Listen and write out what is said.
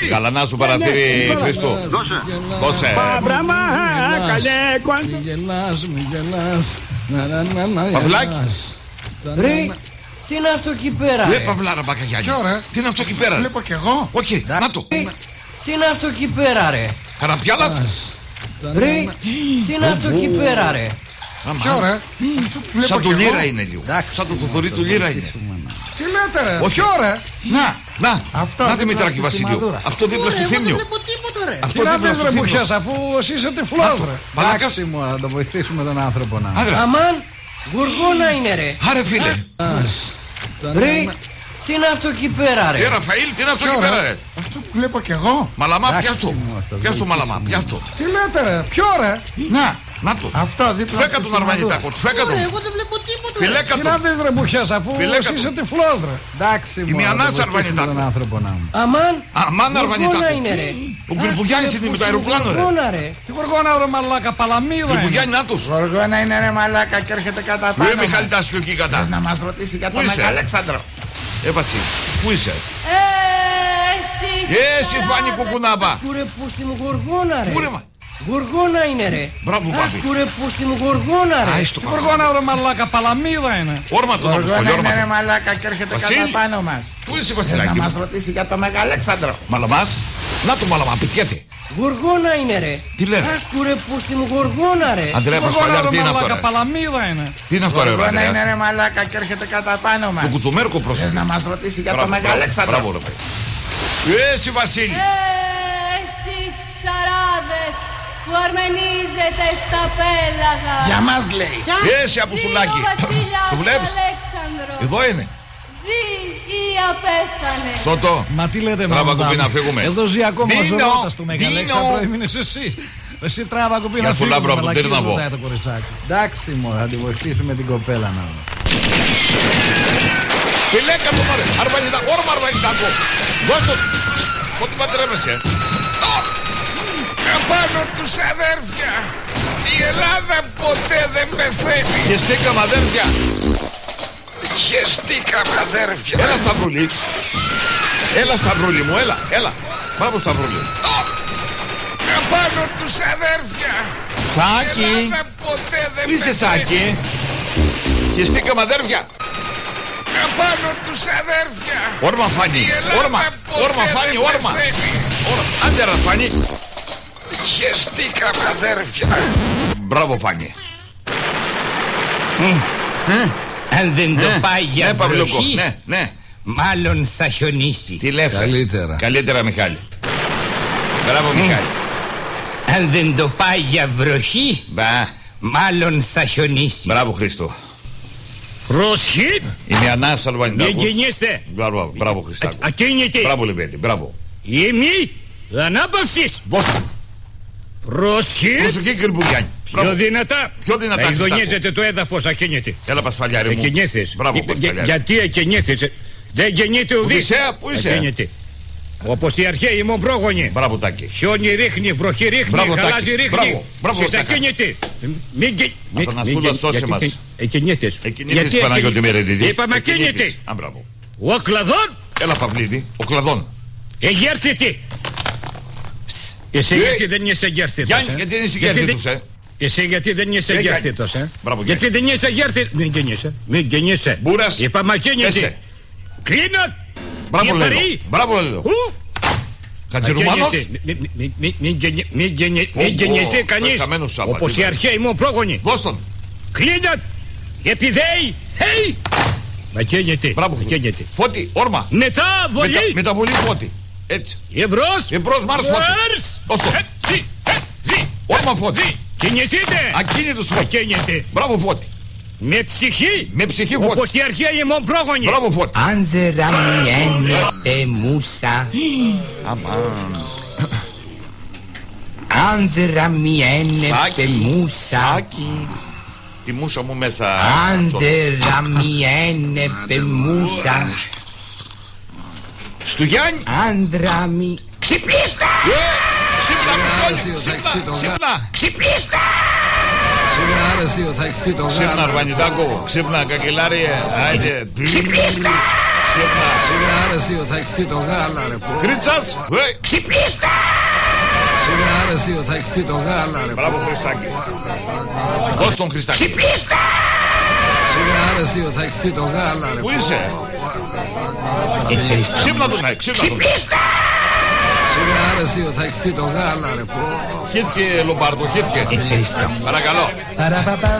Γαλανά σου παραθύρι, Χρήστο. Δώσε. Μη γελάς, μη γελάς. Παυλάκι. Ρε, τι είναι αυτό εκεί πέρα? Ρε Παυλάρα Μπακαγιάννη. Τι είναι αυτό εκεί πέρα? Βλέπω κι εγώ. Όχι, να το. Τι είναι αυτό εκεί πέρα, ρε? Καραπιάλας. Ρε, τι είναι αυτό εκεί πέρα, ρε? Ποιο ρε? Αυτό που βλέπω Σαν κι του εγώ. Λύρα είναι λίγο. Σαν το Θοδωρή του Λύρα είναι. Τι λέτε ρε? Όχι. Ποιο ρε? Να, Αυτό να δίπλα Δημητράκη στη Βασιλείου. σημαδούρα. Αυτό δίπλα στο Θήμιο. Αυτό Τι να δίπλα δεις στο ρε Θήμιο. μπουχιάς, αφού εσύ είσαι τυφλός ρε. Μαλάκας. Εντάξει μου, να το βοηθήσουμε τον άνθρωπο να. Άγρα. Αμάν, γουργόνα είναι, ρε. Άρε φίλε. Ρε, τι είναι αυτό εκεί πέρα, ρε? Ραφαήλ, τι είναι αυτό Ποιο εκεί πέρα ρε? ρε? Αυτό που βλέπω κι εγώ. Μαλαμά, Εντάξει, πιάστο. μου, θα Πιάστο μαλαμά, πιάστο. Τι λέτε ρε? Ποιο ρε? Να το. Αυτό δίπλα Τφέκα στη τον σημαδούρα. Αρβανιτάκο, τφέκα τον. Εγώ δεν βλέπω τίποτα. Φιλέκα Τι να τον. δεις ρε μπουχιάς, αφού Φιλέκα εσύ του. είσαι τυφλός ρε. Εντάξει μου, Είμαι να το ανάσα βοηθήσουμε Αρβανιτάκο. τον άνθρωπο να. Αμάν, Αμάν γουργόνα Αρβανιτάκο. είναι, ρε. Ο Γκουρμπογιάννης είναι με το αεροπλάνο ρε. Γουργόνα, ρε. Τι γοργόνα ρε μαλάκα, παλαμίδα είναι. Γκουρμπογιάννη νάτος. Γοργόνα είναι ρε μαλάκα και έρχεται κατά Ρε πάνω Μιχάλη μας. Τάσιο εκεί κατά. Να μας ρωτήσει για Πού τον είσαι? Μεγαλέξανδρο. Βασίλη, πού είσαι? Εσύ Εσύ Φάνη Κουκουνάμπα. Κουρε πούστη μου γουργόνα, ρε. Πού ρε μα. Γουργόνα είναι, ρε. Μπράβο, πάπη. Κουρε πούστη μου γουργόνα, ρε. Άιστο Τι γοργόνα ρε μαλάκα, παλαμίδα είναι. Όρμα τον Αποστολή, Γοργόνα όρμα είναι ρε τον. μαλάκα και έρχεται Βασίλη. κατά πάνω μας. Πού είσαι Να Βασιλάκη? μας ρωτήσει για τον Μεγαλέξανδρο. Μαλαμάς. Να το μαλαμά, πετιέται. Γουργόνα είναι, ρε. Τι λένε? Κουρε πούστη μου γουργόνα, ρε. Αντρέα Γοργόνα Πασχαλιάρ, ρε τι είναι αυτό μαλάκα, ρε? παλαμίδα είναι. Τι είναι αυτό ρε Γοργόνα είναι Αντρέα? ρε μαλάκα και έρχεται κατά πάνω μας. Το κουτσομέρκο πρόσεχε. Να μας ρωτήσει για τον Μπράβο, Μεγαλέξανδρο. μπράβο ρε παιδί. Εσύ Βασίλη. εσείς ψαράδες που αρμενίζετε στα πέλαγα. Για μας λέει. Εσύ Απουσουλάκη. Ζει ο βασιλιάς Το βλέπεις? Αλέξανδρος. Εδώ είναι. Ζει ή απέθανε. Σώτο. Μα τι λέτε Τράβα μαμδά κουμπί μου. να φύγουμε. Εδώ ζει ακόμα ο Δίνω, Ζωρώτας του δίνω. Μεγαλέξανδρο, έμεινες εσύ. Εσύ τράβα κουμπί Γεια να σου, φύγουμε. Λάμπρο, από τον μαλακίες Τέρναβο. ρωτάει το κοριτσάκι. Εντάξει μου, θα τη βοηθήσουμε την κοπέλα να δω. Πηλέκα το μωρέ. Αρβανιτά. Όρμα Αρβανιτάκο. Δώσ' το. Ό,τι παντρεύεσαι. Απάνω τους αδέρφια. Η Ελλάδα ποτέ δεν πεθαίνει. Χεστήκαμε αδέρφια. Χεστήκαμε αδέρφια. Έλα Σταυρούλη. Έλα Σταυρούλη μου, έλα, έλα. Μπράβο Σταυρούλη. Απάνω τους αδέρφια. Σάκη. Η Ελλάδα ποτέ δεν Πού είσαι πεθαίνει. Σάκη? Χεστήκαμε αδέρφια. Απάνω τους αδέρφια. Όρμα Φάνη. Η Ελλάδα Όρμα. ποτέ Όρμα Φάνη, δεν όρμα. πεθαίνει. Άντε ρε Φάνη. Χεστήκαμε αδέρφια. Μπράβο Φάνη. Αν δεν το πάει για Ναι Παυλούκο. βροχή, Ναι, ναι. μάλλον θα χιονίσει. Τι λες? Καλύτερα. Καλύτερα Μιχάλη. Μπράβο Μιχάλη. Αν δεν το πάει για βροχή, Μπα. μάλλον θα χιονίσει. Μπράβο Χρήστο. Προσχή! Είναι ανάσα Αλβανιτάκος. Μην κινείστε! Μπράβο, μπράβο Χριστάκο. Ακίνητη! Μπράβο Λεβέντη, μπράβο. Ημί ανάπαυσης! Δώστε. Προσχή! Προσοχή κύριε Μπουγιάννη. Πιο δυνατά! Πιο δυνατά, Εκδονίζεται το έδαφος ακίνητη. Έλα Πασφαλιάρη μου. Εκινήθης. Μπράβο Πασφαλιάρη. Γιατί εκινήθης? Δεν κινείται ουδής. Οδυσσέα, πού είσαι? Ακίνητη. Όπως οι αρχαίοι μου πρόγονοι. Μπράβο Τάκη. Χιόνι ρίχνει, βροχή ρίχνει, Μπράβο, χαλάζει Τάκη. ρίχνει. Μπράβο, μπράβο, Εσείς Τάκα. ακίνητη. Μην Αθανασούλα, σώσε μας. Εκινήθης. Εκινήθης Παναγιώτη Μερεντίδη. Είπαμε ακίνητη. Εκινήθης. Α, μπράβο. Ο κλαδόν Έλα Παυλίδη, ο κλαδόν. εγέρθητη. Εσύ γιατί δεν είσαι εγέρθητος? Γιάννη, γιατί δεν είσαι εγέρθητος, Εσύ γιατί δεν είσαι Γιάννη. εγέρθητος? Μπράβο, Γιατί Γιάννη. δεν είσαι εγέρθητος? Μην κινείσαι. Μην κινείσαι. Μπούρας. Είπαμε ακίνητη. Πέσε. Κλείνω. Μπράβο Γεπαρή. Λέλο. Μπράβο Λέλο. Χατζηρουμάνος. Μην γεννηθεί κανείς χαμένος Σάββα, όπως οι τίποτα. αρχαίοι μου πρόγονοι. Δώσ' τον. Κλείνω. Επιδέει. Χέι. Μα καίνεται. Μπράβο. Καίνεται. Φώτη, όρμα. Μεταβολή. Μεταβολή Φώτη. Έτσι. Εμπρός. Εμπρός Μάρς Φώτη. Δώσ' τον. Όρμα Φώτη. Κινηθείτε. Ακίνητος Φώτη. Καίνεται. Μπράβο Φώτη. Με ψυχή. Με ψυχή Φώτη. Όπως οι αρχαίοι μου πρόγονοι. Μπράβο Φώτη. Άνζερα μιένετε μουσα. Αμάν. Άνζερα μιένετε Σάκη. μουσα. Σάκη. Τη μούσα μου μέσα. Άνζερα μιένετε μουσα. Στου Γιάννη. Άντρα μη. Ξυπνήστε! Ξύπνα Μιχάλη. Ξύπνα. Ξύπνα. Ξυπνήστε! Σιγά ρε εσύ, θα έχεις το Ξύπνα γάρο. Αρβανιτάκο. Ξύπνα Καγκελάρι. Άιντε. Ξυπνήστε! Σιγά ρε εσύ, θα εκθεί το γάλα ρε. Κρίτσας. Ξυπνήστε! Σιγά ρε εσύ, θα εκθεί το γάλα ρε. Μπράβο Χριστάκη. Δώσ' τον Χριστάκη. Ξυπνήστε! Σιγά ρε εσύ, θα εκθεί το γάλα ρε. Πού είσαι? Ξύπνα τον, ναι, ξύπνα τον. Σιγά ρε εσύ, θα εκθεί το γάλα ρε. Χύτηκε Λομπάρδο, χύτηκε. Παρακαλώ.